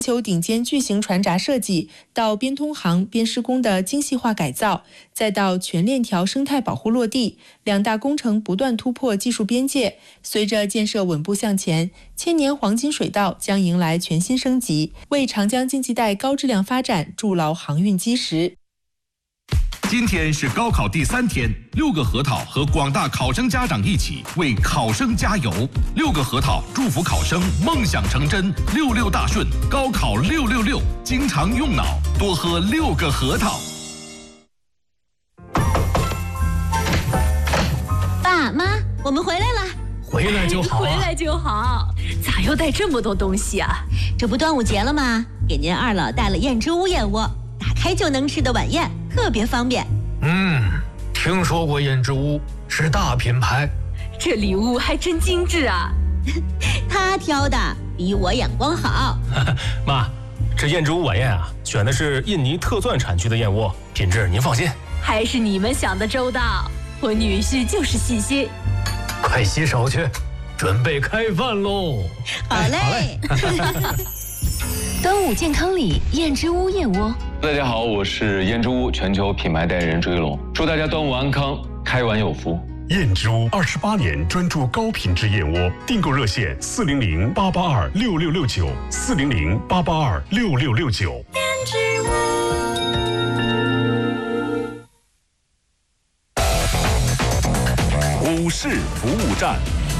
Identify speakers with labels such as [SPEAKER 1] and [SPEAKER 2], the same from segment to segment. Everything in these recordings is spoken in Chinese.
[SPEAKER 1] 球顶尖巨型船闸设计，到边通航边施工的精细化改造，再到全链条生态保护落地，两大工程不断突破技术边界。随着建设稳步向前，千年黄金水道将迎来全新升级，为长江经济带高质量发展筑牢航运基石。
[SPEAKER 2] 今天是高考第3天，6个核桃和广大考生家长一起为考生加油。6个核桃祝福考生梦想成真，66大顺，高考666，经常用脑，多喝6个核桃。
[SPEAKER 3] 爸妈，我们回来了。
[SPEAKER 4] 回来就好
[SPEAKER 5] 回来就好。咋又带这么多东西啊？
[SPEAKER 3] 这不端午节了吗？给您二老带了燕之屋燕窝，打开就能吃的晚宴，特别方便。
[SPEAKER 4] 听说过燕之屋，是大品牌。
[SPEAKER 5] 这礼物还真精致啊！
[SPEAKER 3] 他挑的比我眼光好。
[SPEAKER 6] 妈，这燕之屋晚宴啊，选的是印尼特钻产区的燕窝，品质您放心。
[SPEAKER 5] 还是你们想的周到，我女婿就是细心。
[SPEAKER 4] 快洗手去，准备开饭喽！
[SPEAKER 3] 好嘞。
[SPEAKER 5] 端午健康礼，燕之屋燕窝。
[SPEAKER 7] 大家好，我是燕之屋全球品牌代言人追龙，祝大家端午安康，开碗有福。
[SPEAKER 8] 燕之屋28年专注高品质燕窝，订购热线400-882-6669，400-882-6669。
[SPEAKER 3] 燕之屋。
[SPEAKER 2] 股市服务站，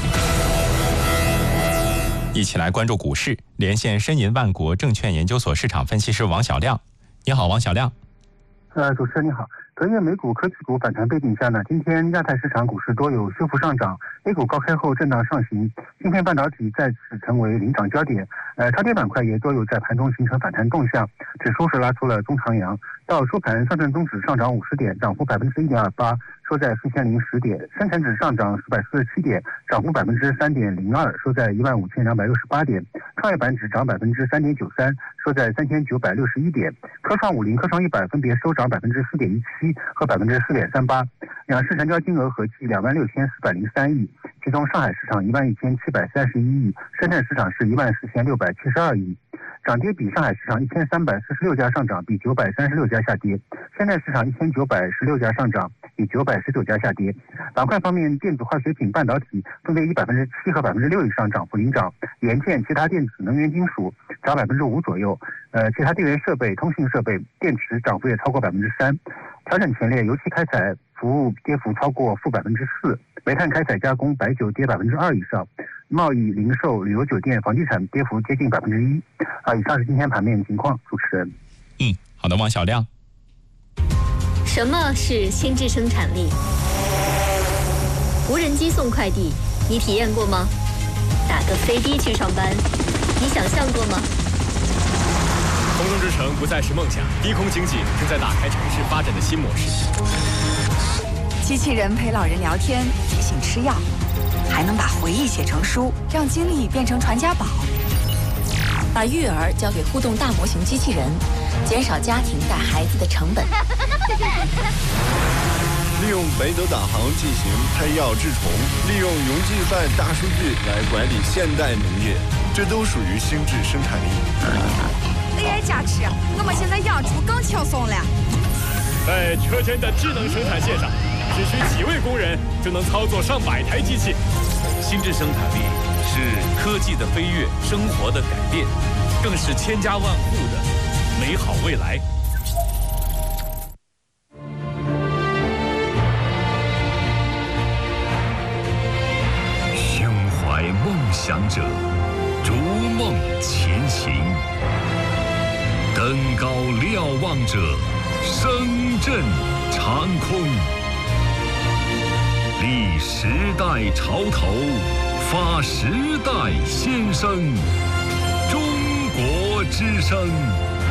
[SPEAKER 9] 一起来关注股市，连线申银万国证券研究所市场分析师王小亮。你好，王小亮。
[SPEAKER 10] 主持人你好。隔夜美股科技股反弹背景下呢，今天亚太市场股市多有修复上涨，A 股高开后震荡上行，芯片半导体再次成为领涨焦点，超跌板块也都有在盘中形成反弹动向，指数是拉出了中长阳。到收盘，上证综指上涨50点，涨幅1.28%，收在4010点；深成指上涨447点，涨幅3.02%，收在15268点；创业板指涨3.93%，收在3961点；科创50、科创100分别收涨4.17%和4.38%，两市成交金额合计26403亿，其中上海市场11731亿，深圳市场是14672亿。涨跌比，上海市场1346家上涨，比936家下跌；深圳市场1916家上涨，比919家下跌。板块方面，电子化学品、半导体分别以7%和6%以上涨幅领涨，元件、其他电子、能源金属涨5%左右，其他电源设备、通信设备、电池涨幅也超过3%。调整前列，油气开采服务跌幅超过-4%，煤炭开采加工、白酒跌2%以上，贸易、零售、旅游、酒店、房地产跌幅接近1%。以上是今天盘面情况，主持人。
[SPEAKER 9] 好的，王小亮。
[SPEAKER 5] 什么是心智生产力？无人机送快递，你体验过吗？打个飞的去上班，你想象过吗？
[SPEAKER 6] 空中之城不再是梦想，低空经济正在打开城市发展的新模式。
[SPEAKER 11] 机器人陪老人聊天，提醒吃药，还能把回忆写成书，让经历变成传家宝。把育儿交给互动大模型机器人，减少家庭带孩子的成本。
[SPEAKER 12] 利用北斗导航进行配药治虫，利用云计算大数据来管理现代农业，这都属于心智生产力。
[SPEAKER 11] AI加持，我们现在养猪更轻松了。
[SPEAKER 6] 在车间的智能生产线上，只需几位工人就能操作上百台机器。
[SPEAKER 2] 心智生产力是科技的飞跃，生活的改变，更是千家万户的美好未来。
[SPEAKER 8] 胸怀梦想者，逐梦前行；登高瞭望者，声震长空。立时代潮头，发时代先声。中国之声